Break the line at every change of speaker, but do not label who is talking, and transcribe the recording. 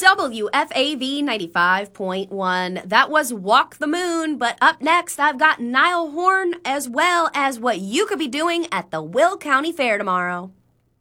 WFAV 95.1. That was Walk the Moon, but up next I've got Niall Horn as well as what you could be doing at the Will County Fair tomorrow.